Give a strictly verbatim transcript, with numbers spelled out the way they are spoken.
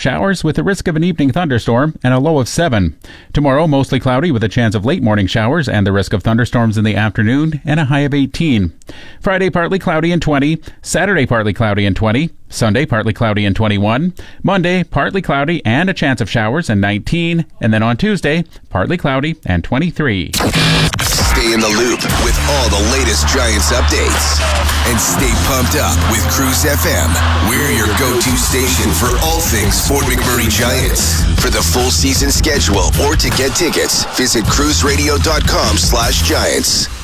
showers with a risk of an evening thunderstorm and a low of seven. Tomorrow, mostly cloudy with a chance of late morning showers and the risk of thunderstorms in the afternoon and a high of eighteen. Friday, partly cloudy and twenty. Saturday, partly cloudy and twenty. Sunday, partly cloudy and twenty-one. Monday, partly cloudy and a chance of showers and nineteen. And then on Tuesday, partly cloudy and twenty-three. Stay in the loop with all the latest Giants updates. And stay pumped up with Cruise F M. We're your go-to station for all things Fort McMurray Giants. For the full season schedule or to get tickets, visit cruise radio dot com slash giants.